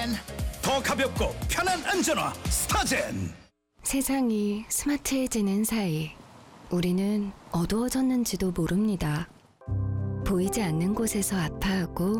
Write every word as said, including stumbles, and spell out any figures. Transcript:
더 가볍고 편한 안전화 스타젠. 세상이 스마트해지는 사이 우리는 어두워졌는지도 모릅니다. 보이지 않는 곳에서 아파하고